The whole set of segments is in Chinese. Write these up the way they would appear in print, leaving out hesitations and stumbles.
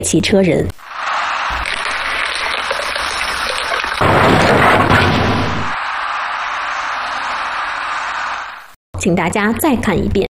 骑车人。请大家再看一遍。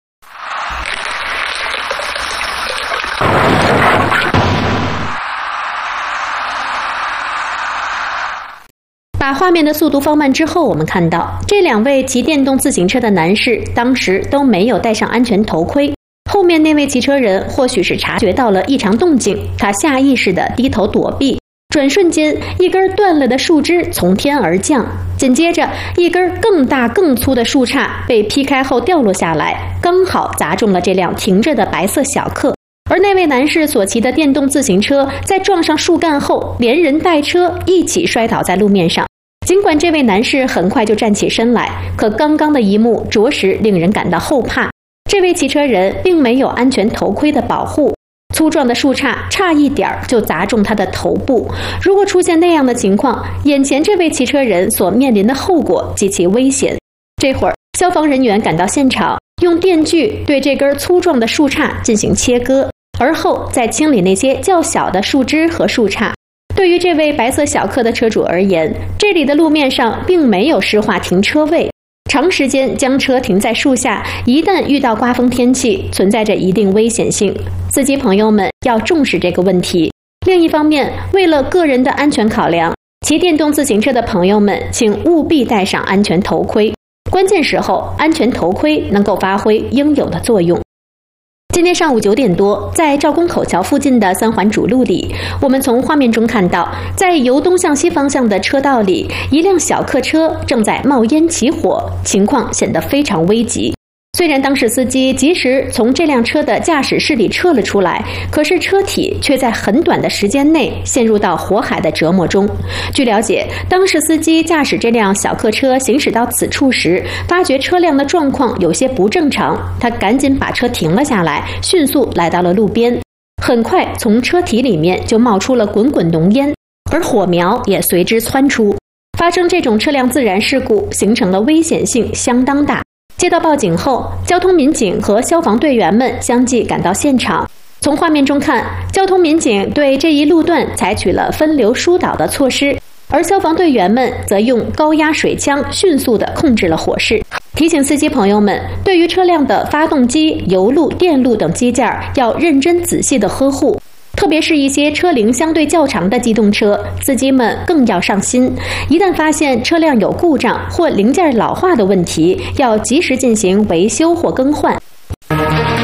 把画面的速度放慢之后，我们看到这两位骑电动自行车的男士当时都没有戴上安全头盔。后面那位骑车人或许是察觉到了异常动静，他下意识地低头躲避。转瞬间，一根断了的树枝从天而降，紧接着一根更大更粗的树杈被劈开后掉落下来，刚好砸中了这辆停着的白色小客。而那位男士所骑的电动自行车在撞上树干后，连人带车一起摔倒在路面上。尽管这位男士很快就站起身来，可刚刚的一幕着实令人感到后怕。这位骑车人并没有安全头盔的保护，粗壮的树杈差一点就砸中他的头部。如果出现那样的情况，眼前这位骑车人所面临的后果极其危险。这会儿，消防人员赶到现场，用电锯对这根粗壮的树杈进行切割，而后再清理那些较小的树枝和树杈。对于这位白色小客的车主而言，这里的路面上并没有湿化停车位。长时间将车停在树下，一旦遇到刮风天气，存在着一定危险性。司机朋友们要重视这个问题。另一方面，为了个人的安全考量，骑电动自行车的朋友们请务必戴上安全头盔。关键时候，安全头盔能够发挥应有的作用。今天上午9点多，在赵公口桥附近的3环主路里，我们从画面中看到，在由东向西方向的车道里，一辆小客车正在冒烟起火，情况显得非常危急。虽然当时司机及时从这辆车的驾驶室里撤了出来，可是车体却在很短的时间内陷入到火海的折磨中。据了解，当时司机驾驶这辆小客车行驶到此处时，发觉车辆的状况有些不正常，他赶紧把车停了下来，迅速来到了路边。很快，从车体里面就冒出了滚滚浓烟，而火苗也随之窜出。发生这种车辆自燃事故，形成了危险性相当大。接到报警后，交通民警和消防队员们相继赶到现场。从画面中看，交通民警对这一路段采取了分流疏导的措施，而消防队员们则用高压水枪迅速地控制了火势。提醒司机朋友们，对于车辆的发动机、油路、电路等机件要认真仔细地呵护。特别是一些车龄相对较长的机动车，司机们更要上心。一旦发现车辆有故障或零件老化的问题，要及时进行维修或更换，